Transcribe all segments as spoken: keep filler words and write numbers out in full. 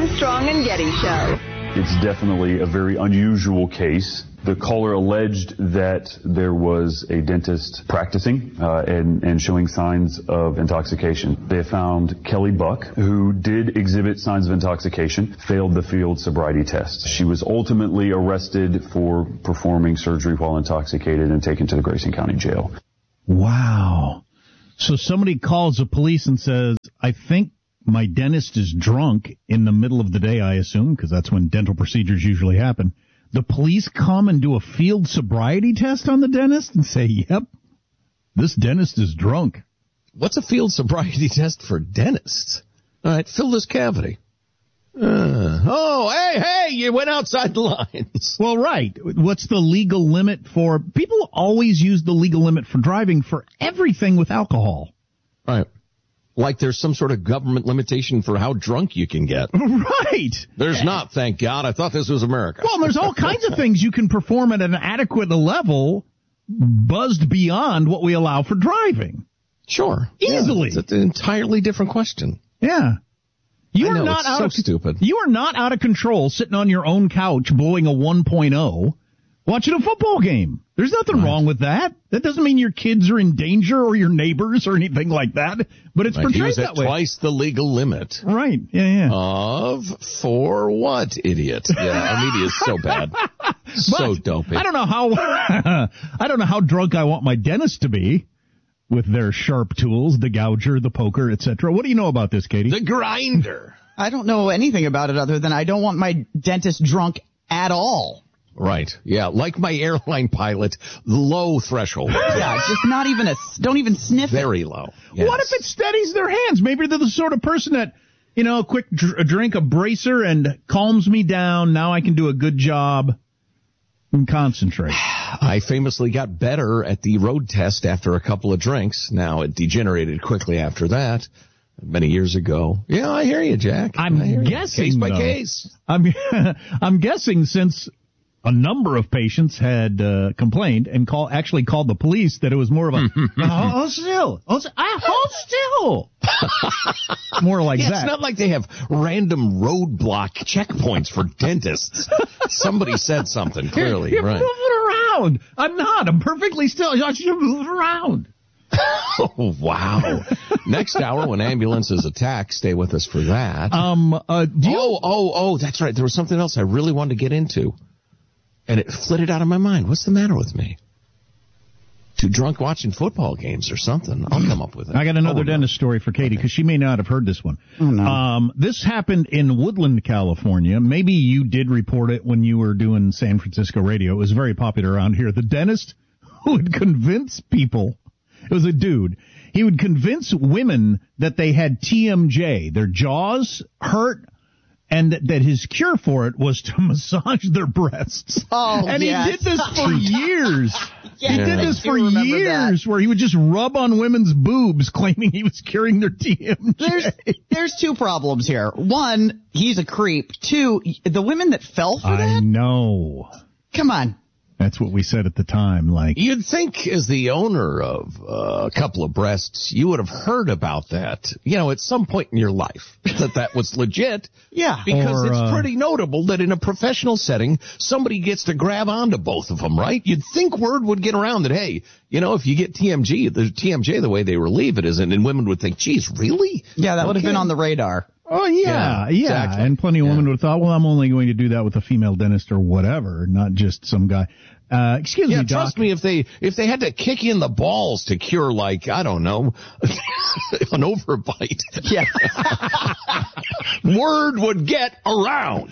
Armstrong and Getty Show. It's definitely a very unusual case. The caller alleged that there was a dentist practicing uh, and, and showing signs of intoxication. They found Kelly Buck, who did exhibit signs of intoxication, failed the field sobriety test. She was ultimately arrested for performing surgery while intoxicated and taken to the Grayson County Jail. Wow. So somebody calls the police and says, I think my dentist is drunk in the middle of the day, I assume, because that's when dental procedures usually happen. The police come and do a field sobriety test on the dentist and say, yep, this dentist is drunk. What's a field sobriety test for dentists? All right, fill this cavity. Uh, oh, hey, hey, you went outside the lines. Well, right. What's the legal limit for? People always use the legal limit for driving for everything with alcohol. Right. Like there's some sort of government limitation for how drunk you can get. Right. There's not, thank God. I thought this was America. Well, there's all kinds of things you can perform at an adequate level, buzzed beyond what we allow for driving. Sure. Easily. Yeah, it's an entirely different question. Yeah. You I are know, not it's out so of stupid. You are not out of control sitting on your own couch blowing a one point oh watching a football game. There's nothing right. wrong with that. That doesn't mean your kids are in danger or your neighbors or anything like that. But it's right. portrayed Use that at way. Twice the legal limit. Right. Yeah, yeah. Of for what, idiot? Yeah, our media is so bad. So dopey. I don't know how I don't know how drunk I want my dentist to be with their sharp tools, the gouger, the poker, et cetera. What do you know about this, Katie? The grinder. I don't know anything about it other than I don't want my dentist drunk at all. Right. Yeah. Like my airline pilot, low threshold. Yeah. Just not even a, don't even sniff Very it. low. Yes. What if it steadies their hands? Maybe they're the sort of person that, you know, a quick dr- drink, a bracer, and calms me down. Now I can do a good job and concentrate. I famously got better at the road test after a couple of drinks. Now it degenerated quickly after that. Many years ago. Yeah, I hear you, Jack. I'm I hear guessing, you. Case by though, case. I'm, I'm guessing since a number of patients had uh, complained and call actually called the police that it was more of a hold still, hold still, hold still. More like yeah, that. It's not like they have random roadblock checkpoints for dentists. Somebody said something clearly, You're right? moving around. I'm not. I'm perfectly still. I should move around. Oh, wow. Next hour, when ambulances attack, stay with us for that. Um. Uh, do you- oh, oh, oh, that's right. There was something else I really wanted to get into, and it flitted out of my mind. What's the matter with me? Too drunk watching football games or something. I'll come up with it. I got another oh, dentist no. story for Katie because okay. she may not have heard this one. Oh, no. Um, this happened in Woodland, California. Maybe you did report it when you were doing San Francisco radio. It was very popular around here. The dentist who would convince people. It was a dude. He would convince women that they had T M J, their jaws hurt, and that, that his cure for it was to massage their breasts. Oh, and yes. he did this for years. Yes, he did I this do for remember years, that. where he would just rub on women's boobs, claiming he was curing their T M J. There's, there's two problems here. One, he's a creep. Two, the women that fell for I that? know. Come on. That's what we said at the time. Like, You'd think as the owner of uh, a couple of breasts, you would have heard about that, you know, at some point in your life, that that was legit. Yeah. Because Or, it's uh, pretty notable that in a professional setting, somebody gets to grab onto both of them, right? You'd think word would get around that, hey, you know, if you get T M G, the T M J the way they relieve it isn't, and women would think, geez, really? Yeah, that would have Okay. been on the radar. oh, yeah, Yeah, yeah. exactly. And plenty of Yeah. women would have thought, well, I'm only going to do that with a female dentist or whatever, not just some guy. Uh, excuse Yeah, me, Doc. trust me, if they if they had to kick you in the balls to cure, like, I don't know, an overbite, Yeah. word would get around.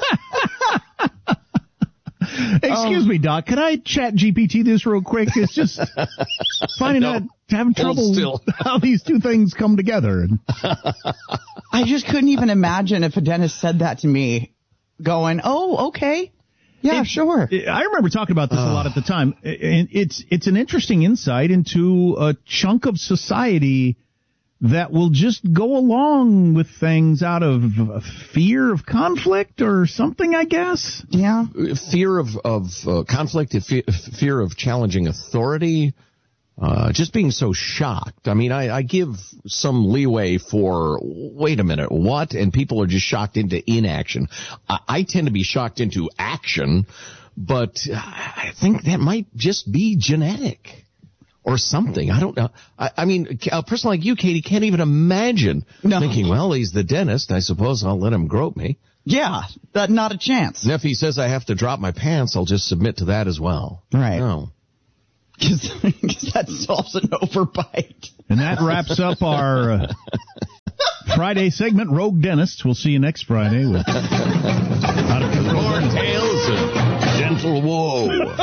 Excuse me, Doc. Can I chat G P T this real quick? It's just finding No. out, having Hold trouble still. how these two things come together. And I just couldn't even imagine if a dentist said that to me, going, oh, okay. Yeah, It- sure. I remember talking about this a lot at the time. And it's it's an interesting insight into a chunk of society that will just go along with things out of fear of conflict or something, I guess. Yeah. Fear of of uh, conflict, fe- fear of challenging authority. Uh, just being so shocked. I mean, I, I give some leeway for, wait a minute, what? And people are just shocked into inaction. I, I tend to be shocked into action, but I think that might just be genetic or something. I don't know. I, I mean, a person like you, Katie, can't even imagine no. thinking, well, he's the dentist. I suppose I'll let him grope me. Yeah, that, not a chance. And if he says I have to drop my pants, I'll just submit to that as well. Right. No. Because that solves an overbite. And that wraps up our uh, Friday segment, Rogue Dentists. We'll see you next Friday with out of Roaring Tales of Gentle Woe.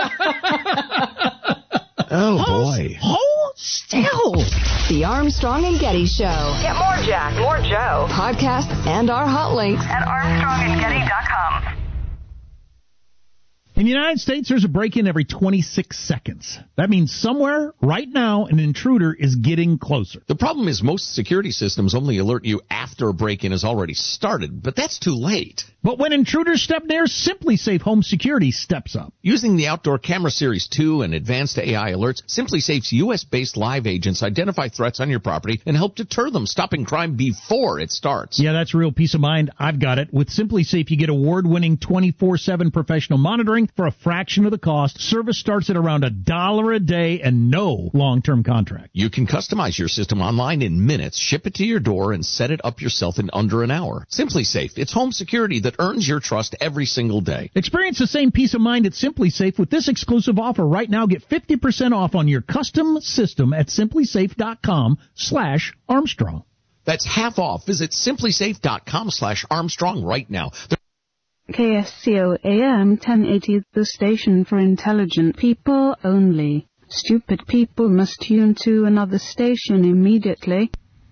Oh, boy. Hold still. The Armstrong and Getty Show. Get more Jack, more Joe. Podcasts and our hot links at armstrong and getty dot com. In the United States, there's a break-in every twenty-six seconds. That means somewhere, right now, an intruder is getting closer. The problem is most security systems only alert you after a break-in has already started, but that's too late. But when intruders step near, SimpliSafe Home Security steps up. Using the Outdoor Camera Series two and advanced A I alerts, SimpliSafe's U S-based live agents identify threats on your property and help deter them, stopping crime before it starts. Yeah, that's real peace of mind. I've got it. With SimpliSafe, you get award-winning twenty-four seven professional monitoring for a fraction of the cost. Service starts at around a dollar a day and no long-term contract. You can customize your system online in minutes, ship it to your door, and set it up yourself in under an hour. SimpliSafe, it's home security that earns your trust every single day. Experience the same peace of mind at SimpliSafe with this exclusive offer. Right now, get fifty percent off on your custom system at simplisafe.com slash Armstrong. That's half off. Visit simplisafe.com slash Armstrong right now. K S C O A M ten eighty, the station for intelligent people only. Stupid people must tune to another station immediately.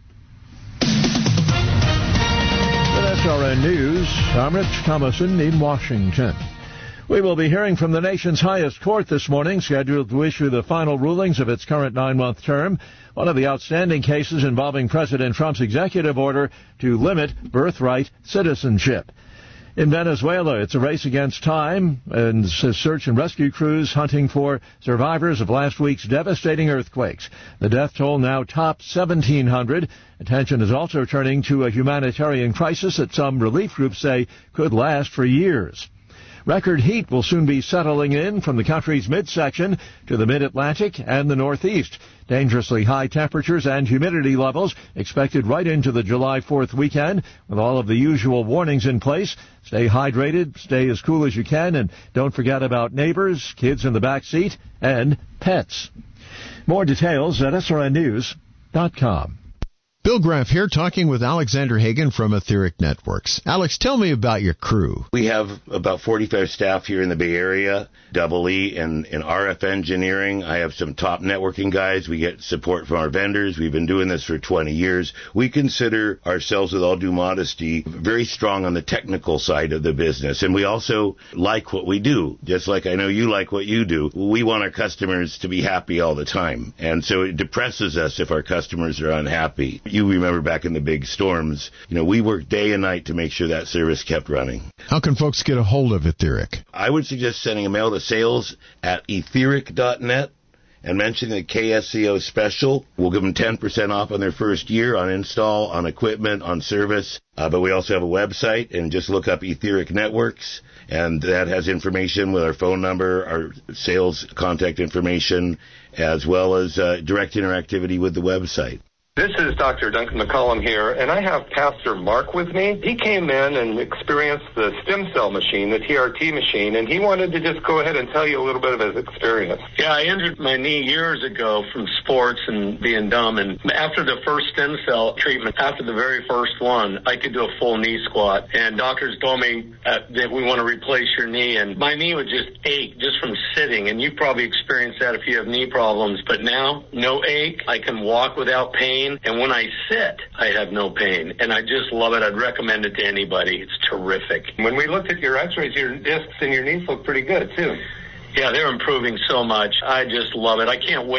With S R N News, I'm Rich Thomason in Washington. We will be hearing from the nation's highest court this morning, scheduled to issue the final rulings of its current nine-month term. One of the outstanding cases involving President Trump's executive order to limit birthright citizenship. In Venezuela, it's a race against time, and search and rescue crews hunting for survivors of last week's devastating earthquakes. The death toll now tops seventeen hundred. Attention is also turning to a humanitarian crisis that some relief groups say could last for years. Record heat will soon be settling in from the country's midsection to the mid-Atlantic and the Northeast. Dangerously high temperatures and humidity levels expected right into the July fourth weekend with all of the usual warnings in place. Stay hydrated, stay as cool as you can, and don't forget about neighbors, kids in the back seat, and pets. More details at S R N news dot com. Bill Graff here, talking with Alexander Hagan from Etheric Networks. Alex, tell me about your crew. We have about forty-five staff here in the Bay Area, double E in, in R F engineering. I have some top networking guys. We get support from our vendors. We've been doing this for twenty years. We consider ourselves, with all due modesty, very strong on the technical side of the business. And we also like what we do, just like I know you like what you do. We want our customers to be happy all the time. And so it depresses us if our customers are unhappy. You remember back in the big storms, you know, we worked day and night to make sure that service kept running. How can folks get a hold of Etheric? I would suggest sending a mail to sales at etheric dot net and mentioning the K S C O special. We'll give them ten percent off on their first year on install, on equipment, on service. Uh, but we also have a website, and just look up Etheric Networks, and that has information with our phone number, our sales contact information, as well as uh, direct interactivity with the website. This is Doctor Duncan McCollum here, and I have Pastor Mark with me. He came in and experienced the stem cell machine, the T R T machine, and he wanted to just go ahead and tell you a little bit of his experience. Yeah, I injured my knee years ago from sports and being dumb, and after the first stem cell treatment, after the very first one, I could do a full knee squat, and doctors told me uh, that we want to replace your knee, and my knee would just ache just from sitting, and you've probably experienced that if you have knee problems, but now, no ache. I can walk without pain. And when I sit, I have no pain. And I just love it. I'd recommend it to anybody. It's terrific. When we looked at your x-rays, your discs and your knees look pretty good, too. Yeah, they're improving so much. I just love it. I can't wait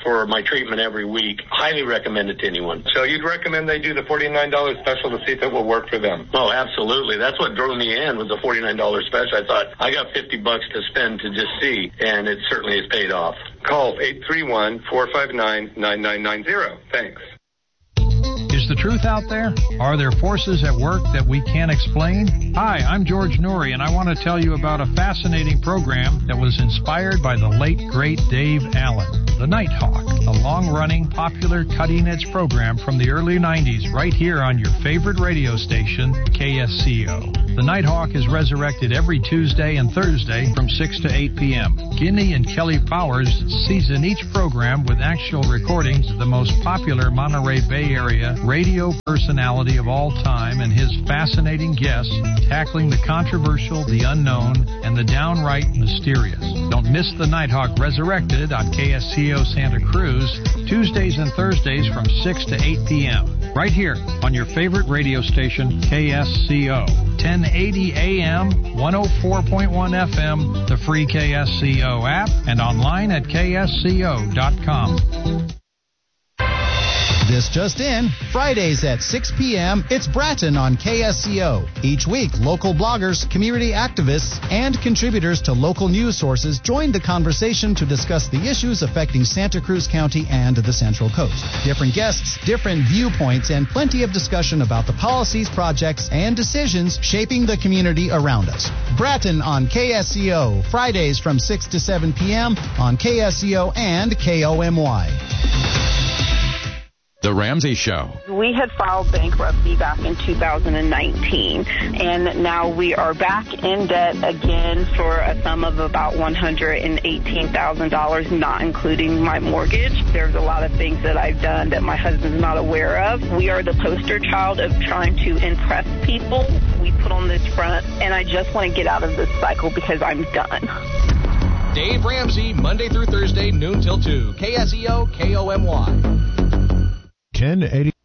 for my treatment every week. Highly recommend it to anyone. So you'd recommend they do the forty-nine dollars special to see if it will work for them? Oh, absolutely. That's what drove me in, was the forty-nine dollars special. I thought, I got fifty bucks to spend to just see, and it certainly has paid off. Call eight three one, four five nine, nine nine nine zero. Thanks. Is the truth out there? Are there forces at work that we can't explain? Hi, I'm George Noory, and I want to tell you about a fascinating program that was inspired by the late, great Dave Allen, The Nighthawk, a long-running, popular, cutting-edge program from the early nineties right here on your favorite radio station, K S C O. The Nighthawk is resurrected every Tuesday and Thursday from six to eight p.m. Guinea and Kelly Powers season each program with actual recordings of the most popular Monterey Bay Area radio personality of all time and his fascinating guests tackling the controversial, the unknown, and the downright mysterious. Don't miss The Nighthawk Resurrected on K S C O Santa Cruz, Tuesdays and Thursdays from six to eight p.m. right here on your favorite radio station, K S C O. ten eighty A M, one oh four point one F M, the free K S C O app, and online at K S C O dot com. This just in, Fridays at six p.m., it's Bratton on K S C O. Each week, local bloggers, community activists, and contributors to local news sources join the conversation to discuss the issues affecting Santa Cruz County and the Central Coast. Different guests, different viewpoints, and plenty of discussion about the policies, projects, and decisions shaping the community around us. Bratton on K S C O, Fridays from six to seven p.m. on K S C O and K O M Y. The Ramsey Show. We had filed bankruptcy back in two thousand nineteen, and now we are back in debt again for a sum of about one hundred eighteen thousand dollars, not including my mortgage. There's a lot of things that I've done that my husband's not aware of. We are the poster child of trying to impress people. We put on this front, and I just want to get out of this cycle because I'm done. Dave Ramsey, Monday through Thursday, noon till two. K S E O, K O M Y. ten eighty